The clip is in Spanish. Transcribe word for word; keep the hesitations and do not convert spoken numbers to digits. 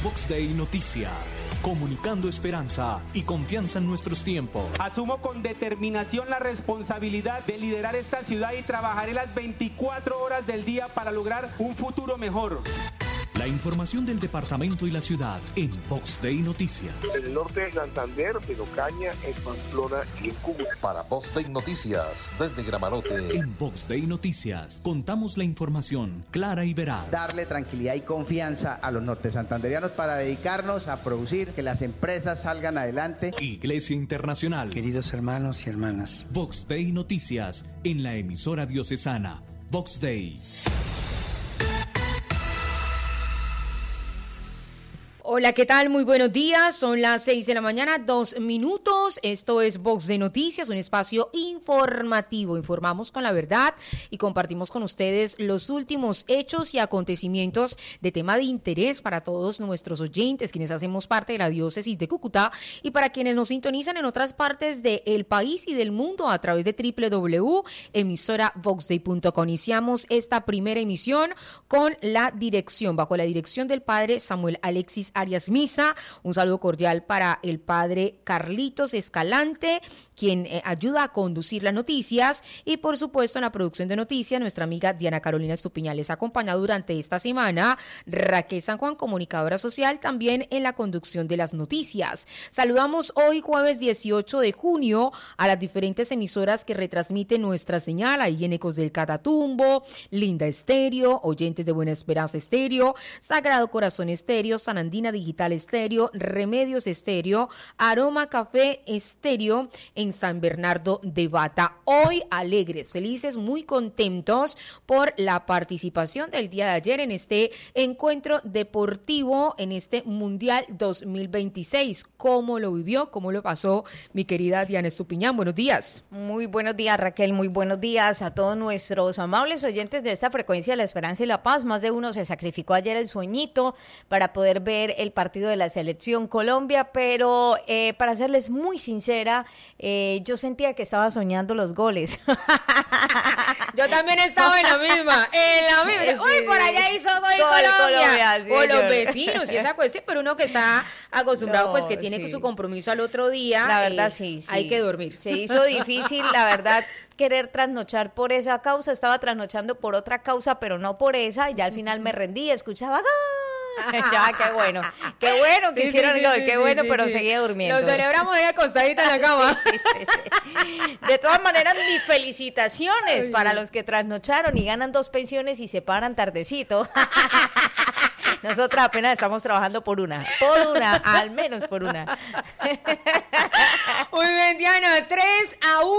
Vox Day Noticias, comunicando esperanza y confianza en nuestros tiempos. Asumo con determinación la responsabilidad de liderar esta ciudad y trabajaré las veinticuatro horas del día para lograr un futuro mejor. La información del departamento y la ciudad en Vox Day Noticias. En el norte de Santander, en Ocaña, en Pamplona y en Cúcuta. Para Vox Day Noticias, desde Gramarote. En Vox Day Noticias, contamos la información clara y veraz. Darle tranquilidad y confianza a los norte santanderianos para dedicarnos a producir, que las empresas salgan adelante. Iglesia Internacional. Queridos hermanos y hermanas. Vox Day Noticias, en la emisora diocesana. Vox Day. Hola, ¿qué tal? Muy buenos días. Son las seis de la mañana, dos minutos. Esto es Vox de Noticias, un espacio informativo. Informamos con la verdad y compartimos con ustedes los últimos hechos y acontecimientos de tema de interés para todos nuestros oyentes, quienes hacemos parte de la diócesis de Cúcuta y para quienes nos sintonizan en otras partes del país y del mundo a través de doble u doble u doble u punto emisora vox day punto com. Iniciamos esta primera emisión con la dirección, bajo la dirección del padre Samuel Alexis Arias Misa. Un saludo cordial para el padre Carlitos Escalante, quien eh, ayuda a conducir las noticias, y por supuesto en la producción de noticias nuestra amiga Diana Carolina Estupiñán. Les acompaña durante esta semana Raquel San Juan, comunicadora social, también en la conducción de las noticias. Saludamos hoy jueves dieciocho de junio a las diferentes emisoras que retransmiten nuestra señal, ahí en Ecos del Catatumbo, Linda Estéreo, Oyentes de Buena Esperanza Estéreo, Sagrado Corazón Estéreo, San Andina Digital Estéreo, Remedios Estéreo, Aroma Café Estéreo en San Bernardo de Bata. Hoy alegres, felices, muy contentos por la participación del día de ayer en este encuentro deportivo, en este Mundial dos mil veintiséis. ¿Cómo lo vivió? ¿Cómo lo pasó mi querida Diana Estupiñán? Buenos días. Muy buenos días, Raquel. Muy buenos días a todos nuestros amables oyentes de esta frecuencia de la esperanza y la paz. Más de uno se sacrificó ayer el sueñito para poder ver el partido de la selección Colombia, pero eh, para serles muy sincera, eh, yo sentía que estaba soñando los goles. Yo también estaba en la misma, en la misma. Uy, por allá hizo gol, gol Colombia. Colombia sí, o los vecinos y esa cuestión, pero uno que está acostumbrado, no, pues que tiene sí. su compromiso al otro día. La verdad, eh, sí, sí. Hay que dormir. Se hizo difícil, la verdad, querer trasnochar por esa causa. Estaba trasnochando por otra causa, pero no por esa. Y ya al final me rendí, escuchaba ¡gol! Ya, qué bueno, qué bueno que sí, hicieron sí, el gol, sí, qué sí, bueno, sí, pero sí. seguía durmiendo. Lo celebramos ahí acostadita en la cama. Sí, sí, sí, sí. De todas maneras, mis felicitaciones Ay, para los que trasnocharon y ganan dos pensiones y se paran tardecito. Nosotras apenas estamos trabajando por una, por una, al menos por una. Muy bien, Diana, tres